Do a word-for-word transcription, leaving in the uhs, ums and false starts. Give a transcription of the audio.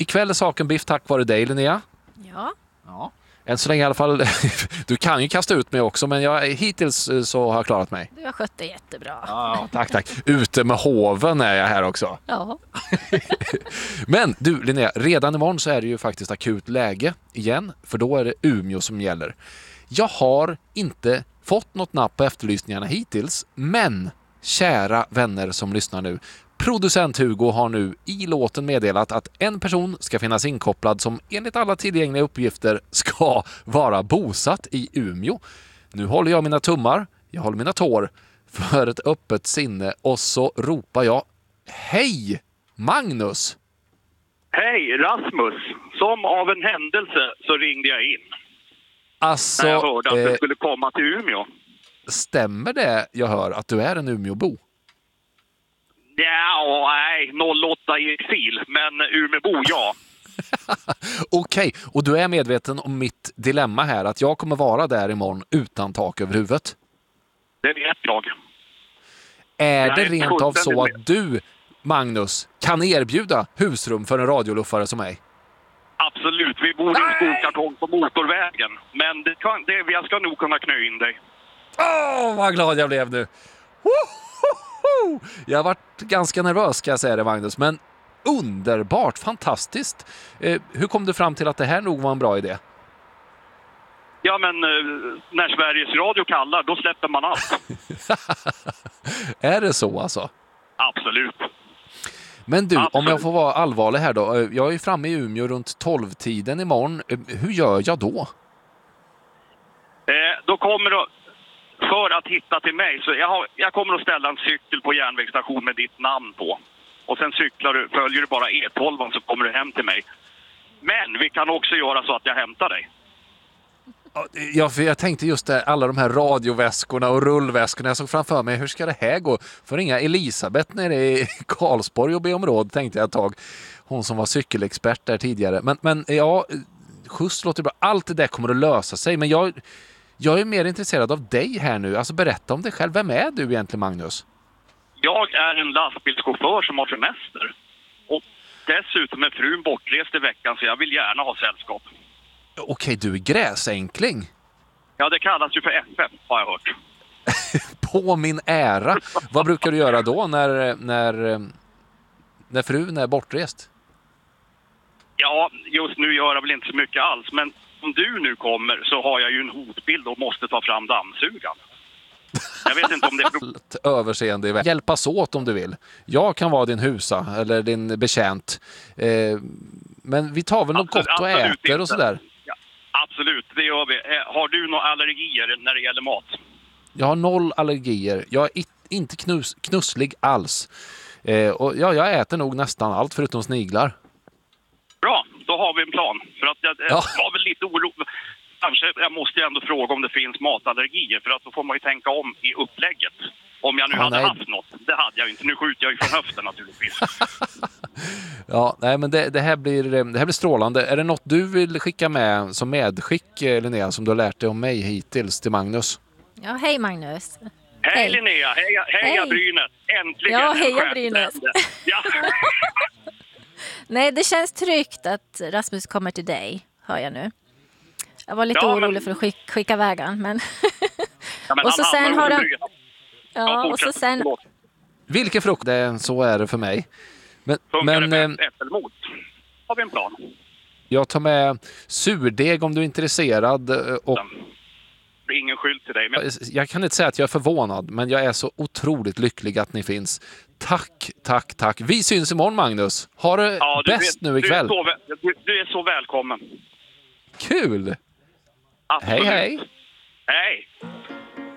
ikväll är saken biff tack vare dig, Linnea. Ja. Ja. Än så länge i alla fall. Du kan ju kasta ut mig också, men jag, hittills så har jag klarat mig. Du har skött dig jättebra. Ja, tack, tack. Ute med hoven är jag här också. Ja. Men du, Linnea, redan imorgon så är det ju faktiskt akut läge igen, för då är det Umeå som gäller. Jag har inte fått något napp på efterlysningarna hittills, men kära vänner som lyssnar nu, producent Hugo har nu i låten meddelat att en person ska finnas inkopplad som enligt alla tillgängliga uppgifter ska vara bosatt i Umeå. Nu håller jag mina tummar, jag håller mina tår för ett öppet sinne och så ropar jag: hej Magnus! Hej Rasmus! Som av en händelse så ringde jag in. Alltså, när jag hörde att eh, du skulle komma till Umeå. Stämmer det jag hör att du är en Umeåbo? Ja, nej, noll åtta i exil, men Umeåbo, ja. Okej, okay. Och du är medveten om mitt dilemma här, att jag kommer vara där imorgon utan tak över huvudet? Det vet jag. Är jag det är rent av så med. att du, Magnus, kan erbjuda husrum för en radioluffare som mig? Absolut, vi bor i en skolkartong på motorvägen. Men det kan, det, jag ska nog kunna knö in dig. Åh, oh, vad glad jag blev nu! Woho! Jag har varit ganska nervös, ska jag säga det, Magnus, men underbart, fantastiskt. Eh, hur kom du fram till att det här nog var en bra idé? Ja, men eh, när Sveriges Radio kallar, då släpper man allt. Är det så alltså? Absolut. Men du, Absolut. Om jag får vara allvarlig här då. Jag är framme i Umeå runt tolv-tiden imorgon. Hur gör jag då? Eh, då kommer du, för att hitta till mig, så jag, har, jag kommer att ställa en cykel på järnvägsstation med ditt namn på. Och sen cyklar du, följer du bara E tolv så kommer du hem till mig. Men vi kan också göra så att jag hämtar dig. Ja, för jag tänkte just det, alla de här radioväskorna och rullväskorna. Jag såg framför mig, hur ska det här gå? För ringa Elisabeth nere i Karlsborg och be om råd, tänkte jag ett tag. Hon som var cykelexpert där tidigare. Men, men ja, skjuts låter bra. Allt det där kommer att lösa sig. Men jag, jag är mer intresserad av dig här nu. Alltså berätta om dig själv. Vem är du egentligen, Magnus? Jag är en lastbilschaufför som har semester. Och dessutom är frun bortrest i veckan, så jag vill gärna ha sällskap. Okej, du är gräsänkling. Ja, det kallas ju för F F, har jag hört. På min ära. Vad brukar du göra då när, när, när frun är bortrest? Ja, just nu gör jag väl inte så mycket alls. Men om du nu kommer så har jag ju en hotbild och måste ta fram dammsugan. Jag vet inte om det är problem. Överseende i väg. Hjälpas åt om du vill. Jag kan vara din husa eller din betjänt. Eh, men vi tar väl något Absolut, gott och äter och sådär. Ja, absolut, det gör vi. Eh, Har du några allergier när det gäller mat? Jag har noll allergier. Jag är inte knus, knusslig alls. Eh, och ja, jag äter nog nästan allt förutom sniglar. Bra, då har vi en plan. För att jag, jag Ja. var väl lite oro. Kanske jag måste ju ändå fråga om det finns matallergier. För att då får man ju tänka om i upplägget. Om jag nu Ja, hade nej. haft något. Det hade jag ju inte. Nu skjuter jag ju från höften naturligtvis. Ja, nej, men det, det, här blir, det här blir strålande. Är det något du vill skicka med som medskick, Linnea, som du har lärt dig om mig hittills till Magnus? Ja, hej Magnus. Hej, Hej. Linnea, heja, heja Hej. Brynäs. Äntligen Ja, en heja stjärna. Brynäs. Ja. Nej, det känns tryggt att Rasmus kommer till dig, hör jag nu. Jag var lite Ja, men- orolig för att skicka, skicka vägen, men... Ja, men Och så han sen hamnar har hos han- Brynäs. Ja, och så fortsätt. sen... Förlåt. Vilken frukt? Det, så är det för mig. Men, Funkar men det eh, med äppelmos? Har vi en plan? jag tar med surdeg om du är intresserad. eh, Och Det är ingen skyld till dig. Men jag kan inte säga att jag är förvånad, men jag är så otroligt lycklig att ni finns. Tack, tack, tack. Vi syns imorgon, Magnus. Ha det ja, du, bäst är, nu ikväll. Du är, så, väl- du, du är så välkommen. Kul! Absolut. Hej, hej. Hej!